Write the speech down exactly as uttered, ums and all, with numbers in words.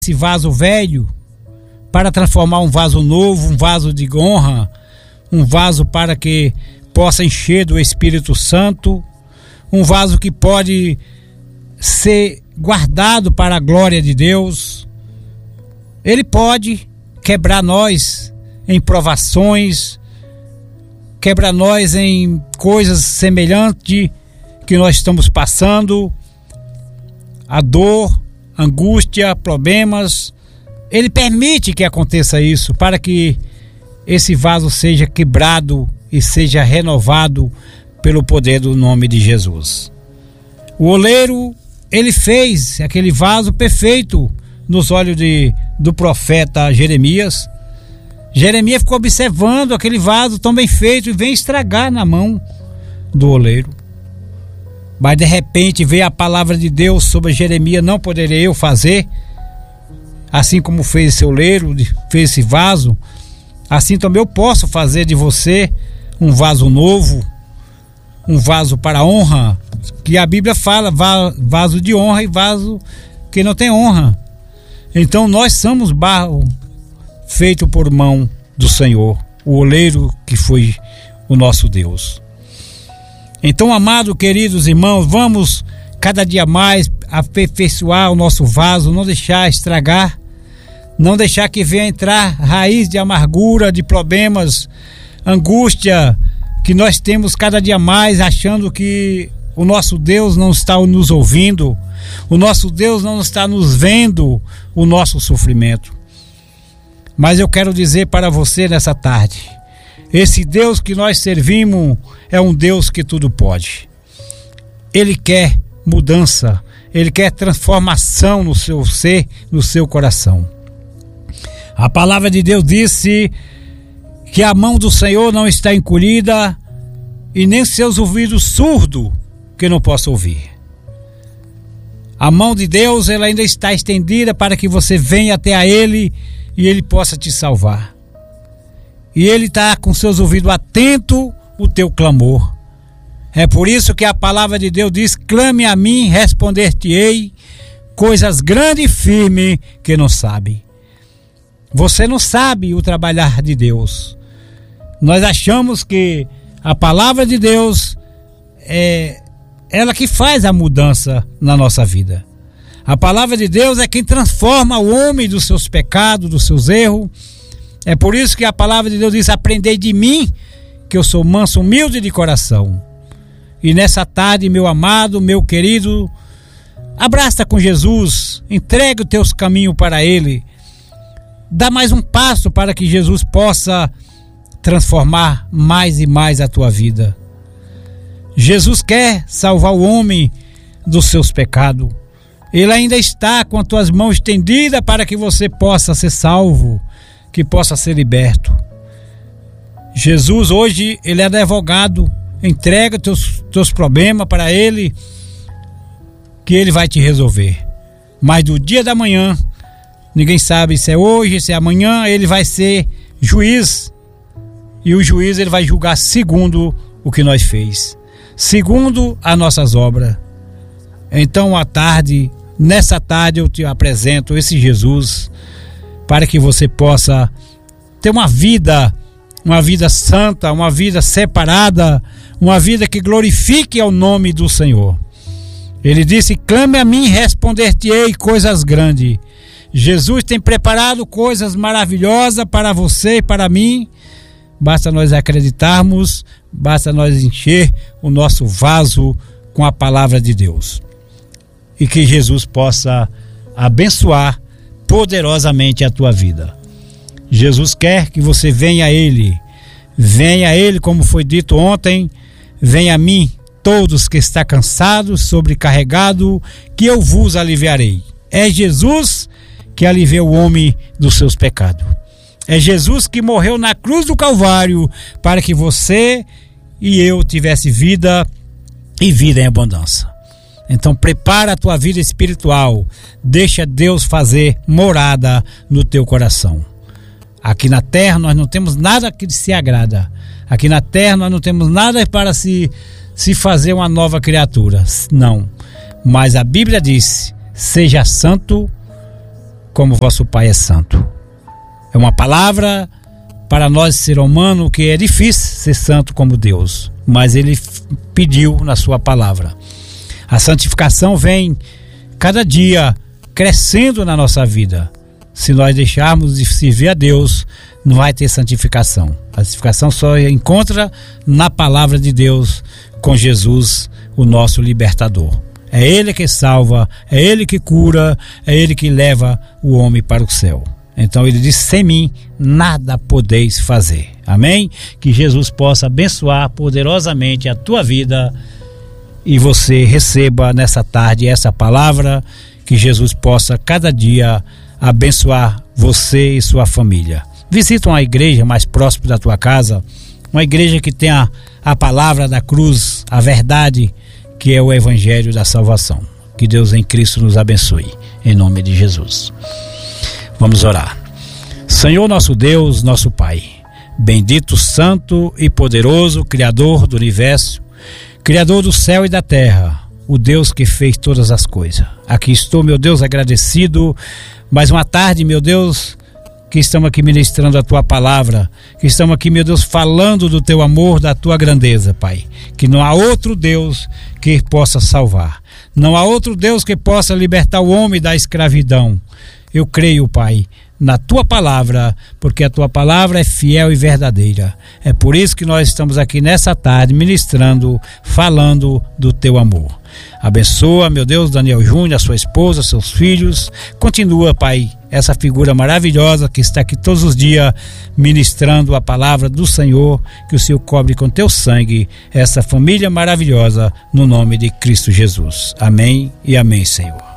esse vaso velho para transformar um vaso novo, um vaso de honra, um vaso para que possa encher do Espírito Santo, um vaso que pode ser guardado para a glória de Deus. Ele pode quebrar nós em provações, quebrar nós em coisas semelhantes que nós estamos passando, a dor, angústia, problemas. Ele permite que aconteça isso para que esse vaso seja quebrado e seja renovado pelo poder do nome de Jesus. O oleiro, ele fez aquele vaso perfeito nos olhos de, do profeta Jeremias. Jeremias ficou observando aquele vaso tão bem feito e vem estragar na mão do oleiro. Mas de repente veio a palavra de Deus sobre Jeremias: não poderei eu fazer, assim como fez esse oleiro, fez esse vaso, assim também eu posso fazer de você um vaso novo, um vaso para honra, que a Bíblia fala, vaso de honra e vaso que não tem honra. Então nós somos barro feito por mão do Senhor, o oleiro que foi o nosso Deus. Então, amados, queridos irmãos, vamos cada dia mais aperfeiçoar o nosso vaso, não deixar estragar, não deixar que venha entrar raiz de amargura, de problemas, angústia, que nós temos cada dia mais achando que o nosso Deus não está nos ouvindo, o nosso Deus não está nos vendo o nosso sofrimento. Mas eu quero dizer para você nessa tarde, esse Deus que nós servimos é um Deus que tudo pode. Ele quer mudança, Ele quer transformação no seu ser, no seu coração. A palavra de Deus disse que a mão do Senhor não está encolhida e nem seus ouvidos surdos que não possam ouvir. A mão de Deus, ela ainda está estendida para que você venha até a Ele e Ele possa te salvar. E Ele está com seus ouvidos atentos o teu clamor. É por isso que a palavra de Deus diz: clame a mim, responder-te-ei coisas grandes e firmes que não sabe. Você não sabe o trabalhar de Deus. Nós achamos que a palavra de Deus é ela que faz a mudança na nossa vida. A palavra de Deus é quem transforma o homem dos seus pecados, dos seus erros. É por isso que a palavra de Deus diz: aprendei de mim, que eu sou manso, humilde de coração. E nessa tarde, meu amado, meu querido, abraça com Jesus, entrega os teus caminhos para Ele. Dá mais um passo para que Jesus possa transformar mais e mais a tua vida. Jesus quer salvar o homem dos seus pecados. Ele ainda está com as tuas mãos estendidas para que você possa ser salvo, que possa ser liberto. Jesus hoje, Ele é advogado. Entrega teus, teus problemas para Ele, que Ele vai te resolver. Mas do dia da manhã, ninguém sabe se é hoje, se é amanhã, Ele vai ser juiz. E o juiz, Ele vai julgar segundo o que nós fez, segundo as nossas obras. Então, à tarde, nessa tarde eu te apresento esse Jesus, para que você possa ter uma vida, uma vida santa, uma vida separada, uma vida que glorifique ao nome do Senhor. Ele disse: clame a mim, responder-te-ei coisas grandes. Jesus tem preparado coisas maravilhosas para você e para mim. Basta nós acreditarmos, basta nós encher o nosso vaso com a palavra de Deus. E que Jesus possa abençoar poderosamente a tua vida. Jesus quer que você venha a Ele. Venha a Ele, como foi dito ontem: venha a mim, todos que estão cansados, sobrecarregados, que eu vos aliviarei. É Jesus que alivia o homem dos seus pecados. É Jesus que morreu na cruz do Calvário para que você e eu tivesse vida e vida em abundância. Então prepara a tua vida espiritual, deixa Deus fazer morada no teu coração. Aqui na terra nós não temos nada que se agrada. Aqui na terra nós não temos nada para se, se fazer uma nova criatura. Não. Mas a Bíblia diz: seja santo, como vosso Pai é santo. É uma palavra para nós, ser humano, que é difícil ser santo como Deus, mas Ele pediu na sua palavra. A santificação vem cada dia crescendo na nossa vida. Se nós deixarmos de servir a Deus, não vai ter santificação. A santificação só encontra na palavra de Deus, com Jesus, o nosso libertador. É Ele que salva, é Ele que cura, é Ele que leva o homem para o céu. Então Ele disse: sem mim nada podeis fazer. Amém? Que Jesus possa abençoar poderosamente a tua vida e você receba nessa tarde essa palavra, que Jesus possa cada dia abençoar você e sua família. Visita uma igreja mais próxima da tua casa, uma igreja que tenha a palavra da cruz, a verdade, que é o evangelho da salvação. Que Deus em Cristo nos abençoe, em nome de Jesus. Vamos orar. Senhor nosso Deus, nosso Pai, bendito, santo e poderoso, Criador do universo, Criador do céu e da terra, o Deus que fez todas as coisas. Aqui estou, meu Deus, agradecido. Mais uma tarde, meu Deus, que estamos aqui ministrando a Tua palavra, que estamos aqui, meu Deus, falando do Teu amor, da Tua grandeza, Pai. Que não há outro Deus que possa salvar. Não há outro Deus que possa libertar o homem da escravidão. Eu creio, Pai, na Tua palavra, porque a Tua palavra é fiel e verdadeira. É por isso que nós estamos aqui nessa tarde ministrando, falando do Teu amor. Abençoa, meu Deus, Daniel Júnior, a sua esposa, seus filhos. Continua, Pai, essa figura maravilhosa que está aqui todos os dias ministrando a palavra do Senhor, que o Senhor cobre com Teu sangue essa família maravilhosa, no nome de Cristo Jesus. Amém e amém, Senhor.